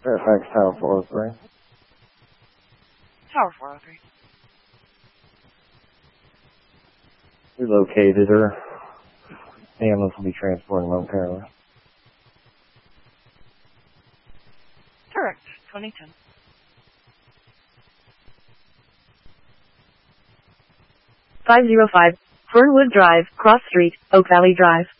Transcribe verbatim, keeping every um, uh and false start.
Fairfax Tower four oh three. Tower four oh three. We located her. Ambulance will be transporting momentarily. Correct. twenty ten. five oh five, Fernwood Drive, Cross Street, Oak Valley Drive.